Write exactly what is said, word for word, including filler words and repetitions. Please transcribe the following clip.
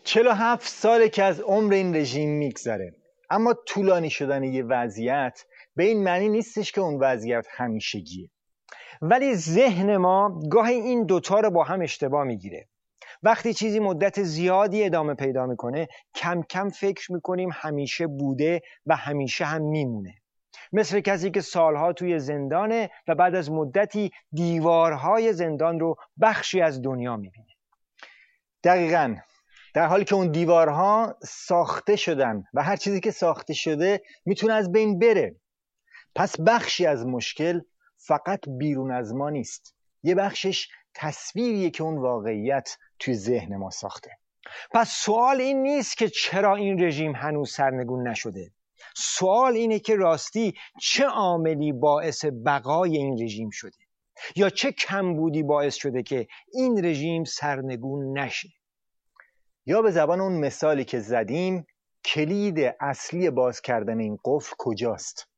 چهل و هفت ساله که از عمر این رژیم میگذره، اما طولانی شدن یه وضعیت به این معنی نیستش که اون وضعیت همیشگیه. ولی ذهن ما گاهی این دوتا رو با هم اشتباه میگیره. وقتی چیزی مدت زیادی ادامه پیدا میکنه کم کم فکر میکنیم همیشه بوده و همیشه هم میمونه. مثل کسی که سالها توی زندانه و بعد از مدتی دیوارهای زندان رو بخشی از دنیا میبینه. دقیقاً در حالی که اون دیوارها ساخته شدن و هر چیزی که ساخته شده میتونه از بین بره. پس بخشی از مشکل فقط بیرون از ما نیست، یه بخشش تصویریه که اون واقعیت توی ذهن ما ساخته. پس سوال این نیست که چرا این رژیم هنوز سرنگون نشده. سوال اینه که راستی چه عاملی باعث بقای این رژیم شده یا چه کمبودی باعث شده که این رژیم سرنگون نشه. یا به زبان اون مثالی که زدیم، کلید اصلی باز کردن این قفل کجاست؟